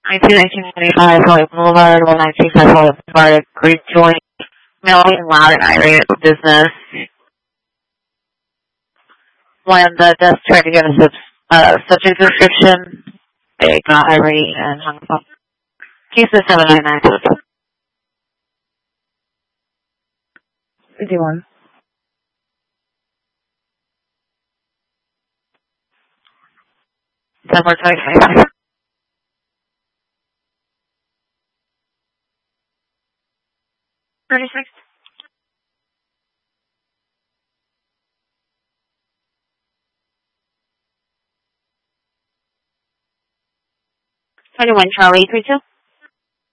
1925 Hollywood Boulevard, 1925 Hollywood Boulevard, agreed joint mailing loud and irate business. When the desk tried to give us a subject description, they got irate and hung up. Case is 799. 51. December 2025. 36. 21 Charlie 32.